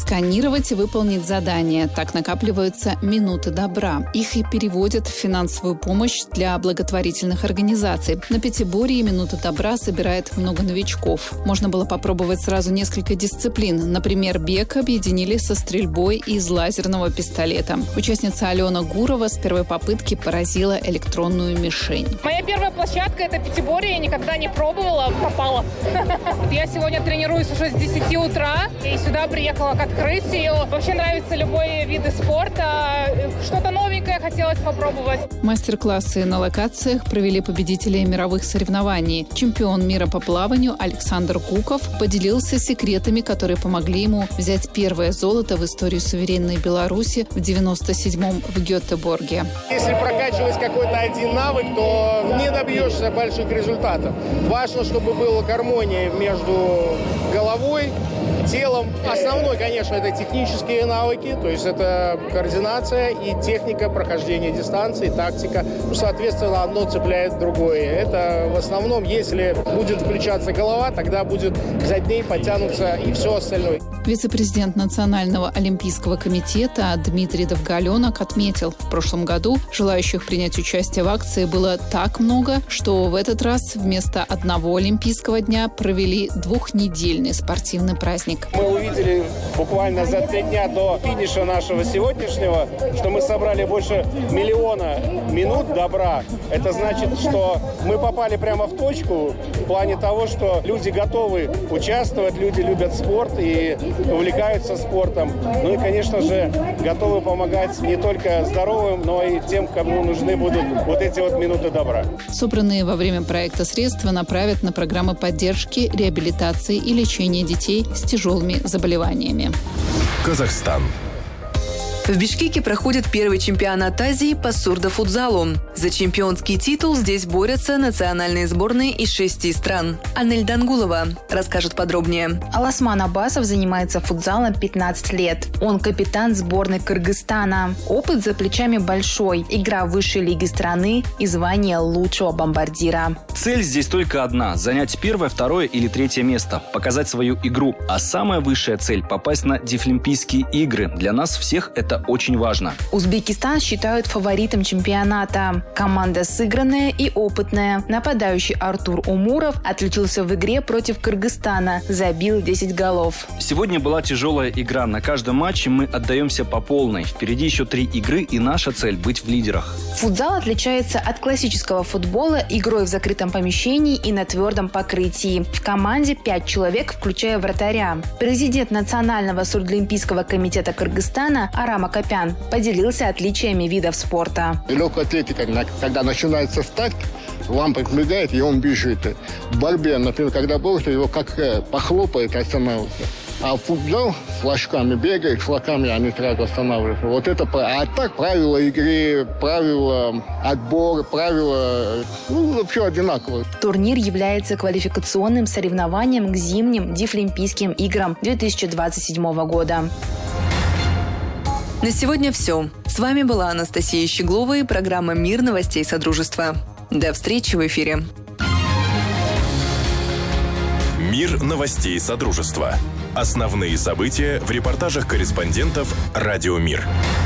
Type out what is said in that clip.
просканировать и выполнить задание. Так накапливаются минуты добра. Их и переводят в финансовую помощь для благотворительных организаций. На пятиборье минута добра собирает много новичков. Можно было попробовать сразу несколько дисциплин. Например, бег объединили со стрельбой из лазерного пистолета. Участница Алена Гурова с первой попытки поразила электронную мишень. Моя первая площадка – это пятиборье. Я никогда не пробовала, попала. Я сегодня тренируюсь уже с 10 утра и сюда приехала к открытию. Вообще нравятся любые виды спорта. Что-то новенькое хотелось попробовать. Мастер-классы на локациях провели победители мировых соревнований. Чемпион мира по плаванию Александр Куков поделился секретами, которые помогли ему взять первое золото в истории суверенной Беларуси в 97-м в Гетеборге. Если прокачивать какой-то один навык, то не добьешься больших результатов. Важно, чтобы была гармония между головой, телом. Основной, конечно, это технические навыки, то есть это координация и техника прохождения дистанции, тактика. Соответственно, одно цепляет другое. Это в основном, если будет включаться голова, тогда будет задней потянуться и все остальное. Вице-президент Национального олимпийского комитета Дмитрий Довгаленок отметил, в прошлом году желающих принять участие в акции было так много, что в этот раз вместо одного олимпийского дня провели двухнедельный спортивный праздник. Мы увидели буквально за 3 дня до финиша нашего сегодняшнего, что мы собрали больше 1 миллиона минут добра. Это значит, что мы попали прямо в точку в плане того, что люди готовы участвовать, люди любят спорт и увлекаются спортом. Ну и, конечно же, готовы помогать не только здоровым, но и тем, кому нужны будут вот эти вот минуты добра. Собранные во время проекта средства направят на программы поддержки, реабилитации и лечения детей с тяжелыми заболеваниями. Казахстан. В Бишкеке проходит первый чемпионат Азии по сурдофутзалу. За чемпионский титул здесь борются национальные сборные из 6 стран. Анель Дангулова расскажет подробнее. Аласман Абасов занимается футзалом 15 лет. Он капитан сборной Кыргызстана. Опыт за плечами большой. Игра в высшей лиге страны и звание лучшего бомбардира. Цель здесь только одна – занять 1-е, 2-е или 3-е место, показать свою игру. А самая высшая цель – попасть на Дефлимпийские игры. Для нас всех это очень важно. Узбекистан считают фаворитом чемпионата. Команда сыгранная и опытная. Нападающий Артур Умуров отличился в игре против Кыргызстана. Забил 10 голов. Сегодня была тяжелая игра. На каждом матче мы отдаемся по полной. Впереди еще 3 игры, и наша цель – быть в лидерах. Футзал отличается от классического футбола игрой в закрытом помещении и на твердом покрытии. В команде 5 человек, включая вратаря. Президент Национального сурдоолимпийского комитета Кыргызстана Арам Акопян поделился отличиями видов спорта. Легкая атлетика, когда начинается старт, лампа мигает, и он бежит. В борьбе, например, когда бьет, его как похлопает, остановится. А футбол флажками бегает, флажками они сразу останавливаются. Вот это, а так правила игры, правила отбора, правила, все одинаковые. Турнир является квалификационным соревнованием к зимним Дефлимпийским играм 2027 года. На сегодня все. С вами была Анастасия Щеглова и программа «Мир новостей Содружества». До встречи в эфире. Мир новостей Содружества. Основные события в репортажах корреспондентов «Радио Мир».